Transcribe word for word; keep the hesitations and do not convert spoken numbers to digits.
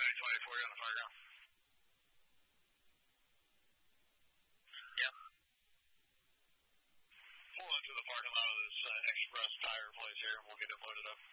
twenty for you on the fire ground. Yep. Pull into the parking lot of this uh, Express tire place here, and we'll get it loaded up.